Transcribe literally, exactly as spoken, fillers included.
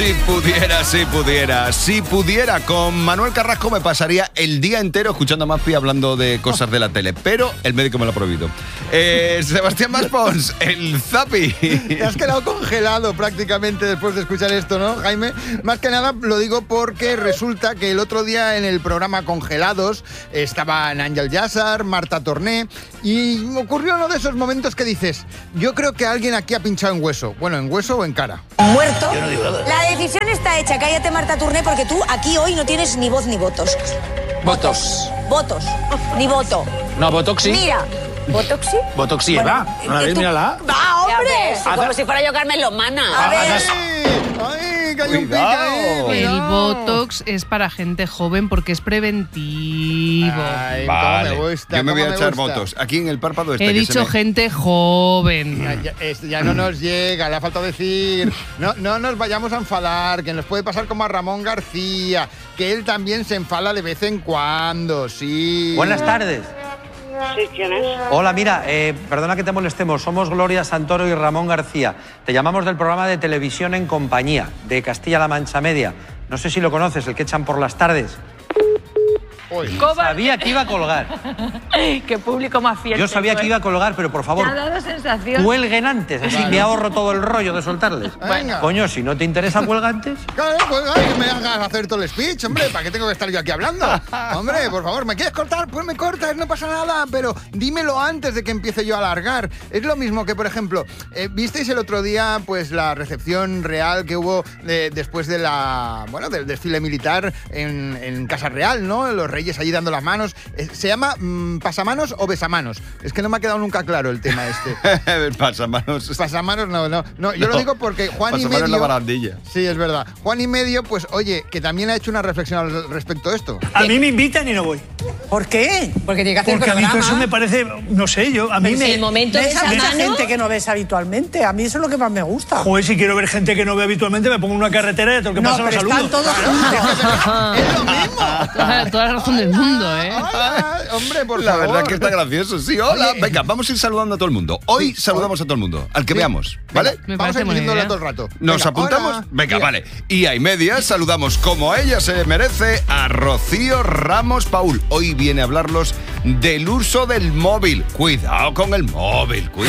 Si pudiera, si pudiera, si pudiera, con Manuel Carrasco me pasaría el día entero escuchando a Maspi hablando de cosas de la tele, pero el médico me lo ha prohibido. Eh, Sebastián Maspons, el Zapi. Te has quedado congelado prácticamente después de escuchar esto, ¿no, Jaime? Más que nada lo digo porque resulta que el otro día en el programa Congelados estaban Ángel Yassar, Marta Torné, y ocurrió uno de esos momentos que dices, yo creo que alguien aquí ha pinchado en hueso. Bueno, en hueso o en cara. Muerto. Yo no digo nada. La decisión está hecha. Cállate, Marta Turné, porque tú aquí hoy no tienes ni voz ni votos. Votos. Votos. Ni voto. No, Botoxi. Mira. ¿Botoxi? Botoxi, Bueno, va. ¿No la ves? tú- Mírala. ¡Va, hombre! Sí, como si fuera yo Carmen Lomana. A ver. ¡Ay, que hay un Cuidado. pica, eh! El Cuidado. Botox es para gente joven porque es preventivo. Ay, Vale, cómo me gusta, yo me voy a cómo echar gusta. votos. Aquí en el párpado este He que dicho se me... gente joven. Ya, ya, es- ya no nos llega, le ha faltado decir. No, no nos vayamos a enfadar, que nos puede pasar como a Ramón García, que él también se enfada de vez en cuando, sí. Buenas tardes. Sí, ¿quién es? Hola, mira, eh, perdona que te molestemos. Somos Gloria Santoro y Ramón García. Te llamamos del programa de televisión En Compañía, de Castilla-La Mancha Media. No sé si lo conoces, el que echan por las tardes. Uy. Sabía que iba a colgar. Qué público más fiel. Yo sabía que iba a colgar, pero por favor, Me ha dado sensación. cuelguen antes, así me ahorro todo el rollo de soltarles. Venga. Coño, si no te interesa, cuelga antes. Claro, pues ay, que me hagas hacer todo el speech, hombre, ¿para qué tengo que estar yo aquí hablando? Hombre, por favor, ¿me quieres cortar? Pues me cortas, no pasa nada, pero dímelo antes de que empiece yo a alargar. Es lo mismo que, por ejemplo, eh, ¿visteis el otro día pues la recepción real que hubo de- después de la, bueno, del desfile militar en, en Casa Real, ¿no? Los reyes allí dando las manos. Eh, ¿Se llama mm, pasamanos o besamanos? Es que no me ha quedado nunca claro el tema este. Pasamanos. Pasamanos no, no, no. Yo lo No. digo porque Juan y Pasamanos Medio... la barandilla. Sí, es verdad. Juan y Medio, pues oye, que también ha hecho una reflexión al respecto de esto. A mí me invitan y no voy. ¿Por qué? Porque tiene que hacer Porque a mí programa. eso me parece, no sé, yo a mí Pero me... si el momento de Ves a esa mucha mano... gente que no ves habitualmente. A mí eso es lo que más me gusta. Joder, si quiero ver gente que no veo habitualmente, me pongo en una carretera y a todo el que No, pasa lo pero saludo. están todos juntos. ¡Es lo mismo! Toda, toda la razón del mundo, ¿eh? Ay, hombre, por La favor. verdad que está gracioso, sí. Hola, Oye. venga, vamos a ir saludando a todo el mundo. Hoy Sí, saludamos hoy- a todo el mundo, al que Sí. veamos, ¿vale? Venga, Me vamos a parece ir buena diciéndole idea. todo el rato. ¿Nos Venga, apuntamos? hola. Venga, Sí. vale. Y a media saludamos como ella se merece a Rocío Ramos Paul. Hoy viene a hablarnos del uso del móvil. Cuidado con el móvil, cuidado.